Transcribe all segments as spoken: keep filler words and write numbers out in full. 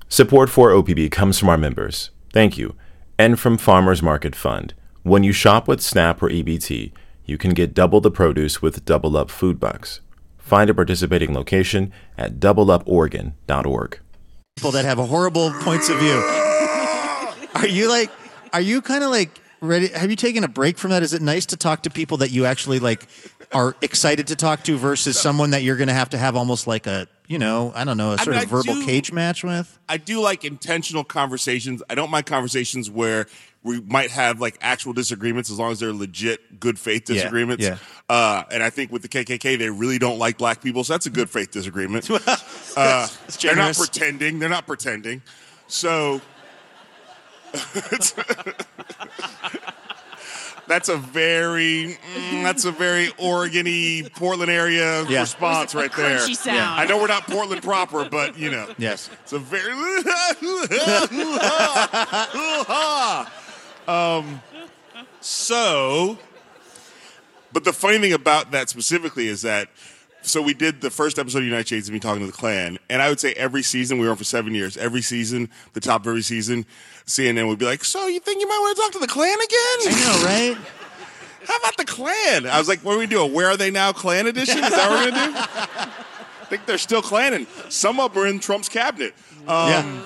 Support for O P B comes from our members. Thank you. And from Farmers Market Fund. When you shop with SNAP or E B T, you can get double the produce with Double Up Food Bucks. Find a participating location at double up oregon dot org. People that have horrible points of view. Are you like, are you kind of like ready? Have you taken a break from that? Is it nice to talk to people that you actually like are excited to talk to versus someone that you're going to have to have almost like a, you know, I don't know, a sort I mean, of verbal do, cage match with? I do like intentional conversations. I don't mind conversations where we might have like actual disagreements as long as they're legit good faith disagreements. Yeah, yeah. Uh, and I think with the K K K, they really don't like black people, so that's a good faith disagreement. uh, they're not pretending. They're not pretending. So that's a very mm, that's a very Oregon-y, Portland area yeah. response right there. Crunchy sound. Yeah. I know we're not Portland proper, but you know. Yes. It's a very um so but the funny thing about that specifically is that so we did the first episode of United Shades of me talking to the Klan, and I would say every season, we were on for seven years, every season, the top of every season, C N N would be like, so you think you might want to talk to the Klan again? I know, right? How about the Klan? I was like, what do we do? A Where Are They Now Klan edition? Is that what we're going to do? I think they're still Klanning. Some of them are in Trump's cabinet. Um, yeah.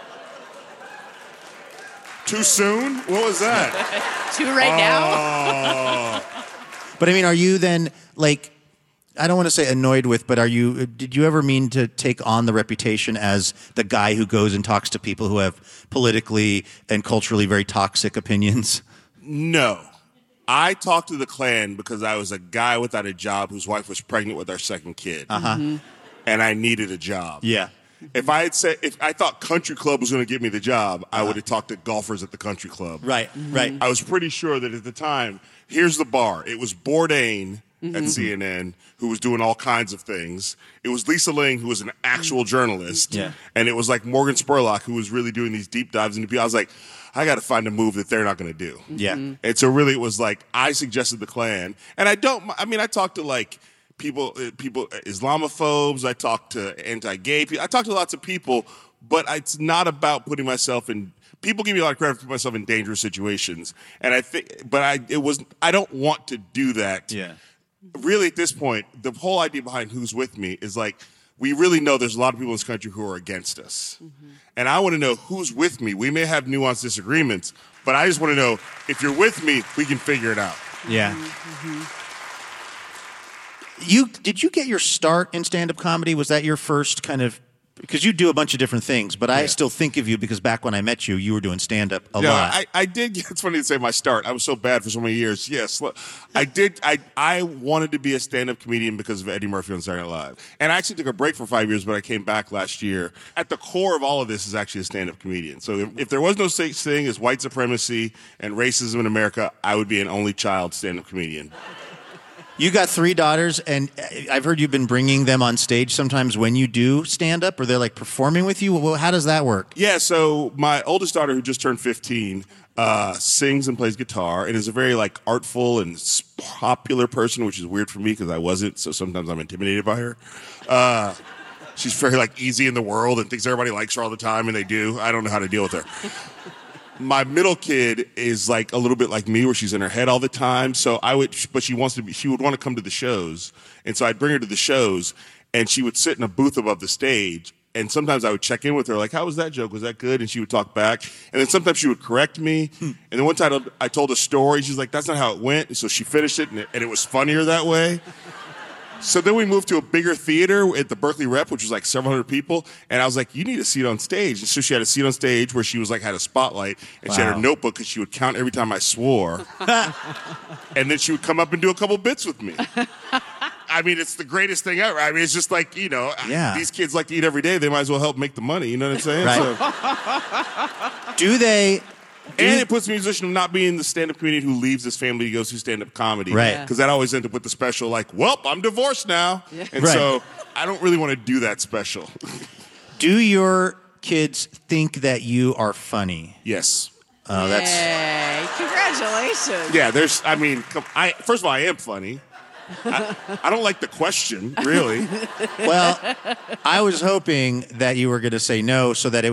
Too soon? What was that? Too right oh. now? But I mean, are you then like, I don't want to say annoyed with, but are you, did you ever mean to take on the reputation as the guy who goes and talks to people who have politically and culturally very toxic opinions? No. I talked to the Klan because I was a guy without a job whose wife was pregnant with our second kid. Uh-huh. Mm-hmm. And I needed a job. Yeah. If I had said, if I thought Country Club was going to give me the job, uh-huh. I would have talked to golfers at the Country Club. Right, mm-hmm. right. I was pretty sure that at the time, here's the bar. It was Bourdain mm-hmm. at C N N, who was doing all kinds of things. It was Lisa Ling, who was an actual journalist. Yeah. And it was like Morgan Spurlock, who was really doing these deep dives into people. I was like, I got to find a move that they're not going to do. Yeah. Mm-hmm. And so really it was like, I suggested the Klan. And I don't, I mean, I talked to like people, people, Islamophobes. I talked to anti-gay people. I talked to lots of people, but it's not about putting myself in, people give me a lot of credit for putting myself in dangerous situations. And I think, but I, it was, I don't want to do that. Yeah. Really at this point, the whole idea behind Who's With Me is like, we really know there's a lot of people in this country who are against us. Mm-hmm. And I want to know who's with me. We may have nuanced disagreements, but I just want to know if you're with me, we can figure it out. Yeah. Mm-hmm. You did you get your start in stand-up comedy? Was that your first kind of, because you do a bunch of different things, but I yeah. still think of you because back when I met you, you were doing stand-up a yeah, lot. I, I did. It's funny to say my start. I was so bad for so many years. Yes, I did. I I wanted to be a stand-up comedian because of Eddie Murphy on Saturday Night Live, and I actually took a break for five years, but I came back last year. At the core of all of this is actually a stand-up comedian. So if, if there was no such thing as white supremacy and racism in America, I would be an only child stand-up comedian. You got three daughters, and I've heard you've been bringing them on stage sometimes when you do stand-up, or they're like performing with you. Well, how does that work? Yeah, so my oldest daughter, who just turned fifteen, uh, sings and plays guitar, and is a very like artful and popular person, which is weird for me because I wasn't. So sometimes I'm intimidated by her. Uh, she's very like easy in the world and thinks everybody likes her all the time, and they do. I don't know how to deal with her. My middle kid is like a little bit like me, where she's in her head all the time. So I would, but she wants to be, she would want to come to the shows. And so I'd bring her to the shows, and she would sit in a booth above the stage. And sometimes I would check in with her, like, how was that joke? Was that good? And she would talk back. And then sometimes she would correct me. Hmm. And then one time I told a story. She's like, that's not how it went. And so she finished it, and it, and it was funnier that way. So then we moved to a bigger theater at the Berkeley Rep, which was like several hundred people. And I was like, you need a seat on stage. And so she had a seat on stage where she was like, had a spotlight. And wow. She had her notebook because she would count every time I swore. And then she would come up and do a couple bits with me. I mean, it's the greatest thing ever. I mean, it's just like, you know, yeah. These kids like to eat every day. They might as well help make the money. You know what I'm saying? Right. So, do they... And it puts the musician of not being the stand-up comedian who leaves his family to go see stand-up comedy. Right. Because that always ends up with the special, like, well, I'm divorced now. Yeah. And right. so I don't really want to do that special. Do your kids think that you are funny? Yes. Oh, that's... Yay. Congratulations. Yeah, there's, I mean, I first of all, I am funny. I, I don't like the question, really. Well, I was hoping that you were going to say no so that it